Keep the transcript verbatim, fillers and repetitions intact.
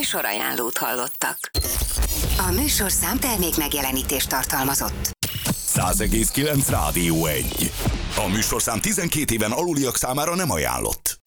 Műsorajánlót hallottak. A műsorszám termék megjelenítést tartalmazott. száz egész kilenc Rádió egy. A műsorszám tizenkét éven aluliak számára nem ajánlott.